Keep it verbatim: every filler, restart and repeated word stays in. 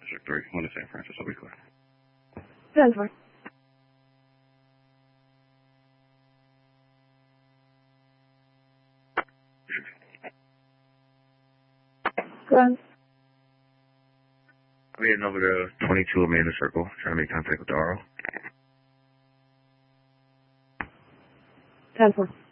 District three, one to San Francisco, be clear. ten four. Ground. I'm heading over to twenty-two Amanda Circle, trying to make contact with the R O. ten four.